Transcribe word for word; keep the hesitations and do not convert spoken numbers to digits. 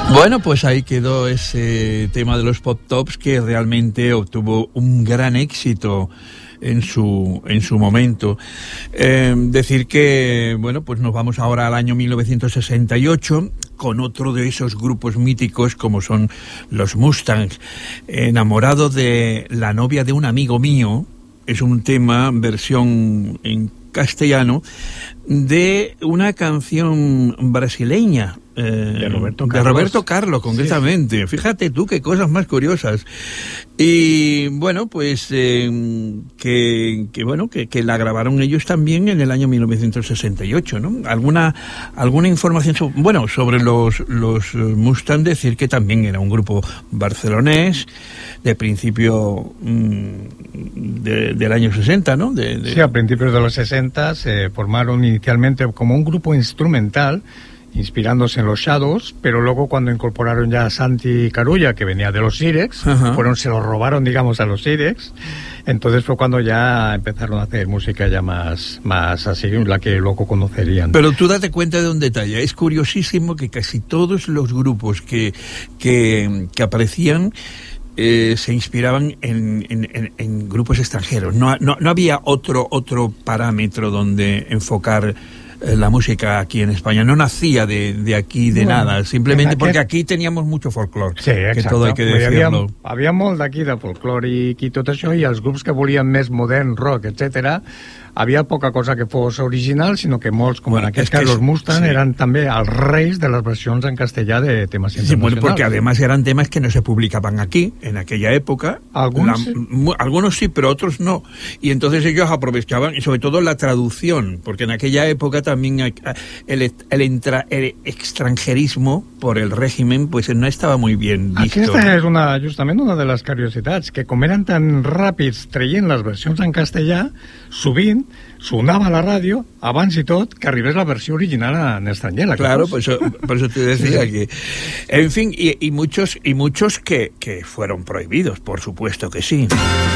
Bueno, pues ahí quedó ese tema de los Pop Tops, que realmente obtuvo un gran éxito en su en su momento. Eh, decir que, bueno, pues nos vamos ahora al año mil novecientos sesenta y ocho con otro de esos grupos míticos como son los Mustangs. Enamorado de la novia de un amigo mío, es un tema, versión en castellano, de una canción brasileña, eh, de Roberto Carlos, de Roberto Carlos concretamente. Sí. Fíjate tú qué cosas más curiosas. Y bueno, pues eh, que, que bueno que, que la grabaron ellos también en el año mil novecientos sesenta y ocho, ¿no? Alguna alguna información sobre, bueno, sobre los los Mustang, decir que también era un grupo barcelonés de principio mmm, de, del año sesenta, ¿no? De, de... Sí, a principios de los sesenta se formaron inicialmente como un grupo instrumental, inspirándose en los Shadows, pero luego cuando incorporaron ya a Santi Carulla, que venía de los Sirex, uh-huh. fueron, se lo robaron, digamos, a los Sirex, entonces fue cuando ya empezaron a hacer música ya más, más así, la que luego conocerían. Pero tú date cuenta de un detalle, es curiosísimo que casi todos los grupos que, que, que aparecían Eh, se inspiraban en, en, en, en grupos extranjeros. No, no, no había otro otro parámetro donde enfocar eh, la música aquí en España. No nacía de, de aquí, de bueno, nada. Simplemente aquel... porque aquí teníamos mucho folclore. Sí, exacte. Que todo hay que decirlo. Hi havia, havia molt d'aquí de folclòric i tot això, i els grups que volien més modern, rock, etcètera, havia poca cosa que fos original, sinó que molts, com bueno, en aquest cas los Mustang, sí. eran també els reis de las versiones en castellà de temas internacionales. Sí, bueno, porque además eran temas que no se publicaban aquí, en aquella época. Algunos, la, sí. algunos sí, pero otros no. Y entonces ellos aprovechaban, y sobre todo la traducción, porque en aquella época también el, el, entra, el extranjerismo por el régimen pues no estaba muy bien visto. Aquesta és una, justament una de les curiositats, que com eren tan ràpids traient les versions en castellà, sovint sonaba a la radio, abans y tot, que arribés la versión original en estranger. Claro, por eso, por eso te decía que... En fin, y, y muchos, y muchos que, que fueron prohibidos, por supuesto que sí.